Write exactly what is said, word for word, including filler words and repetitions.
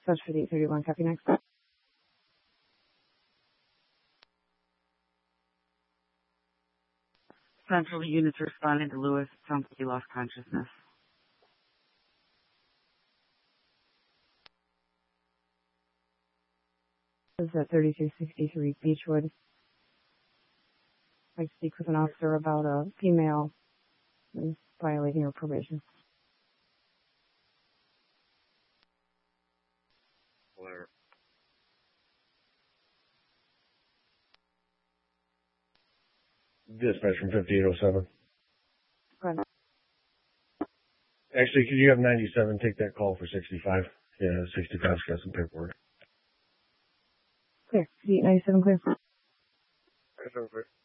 Dispatch for the eight thirty-one, copy next. Central units responding to Lewis. Sounds like he lost consciousness. This is at thirty-two sixty-three Beechwood. I speak with an officer about a female who's violating her probation. Whatever. Dispatch from fifty-eight oh seven. Go ahead. Actually, could you have ninety-seven take that call for sixty-five? Yeah, sixty-five's got some paperwork. Clear. eight ninety-seven clear. ninety-seven clear.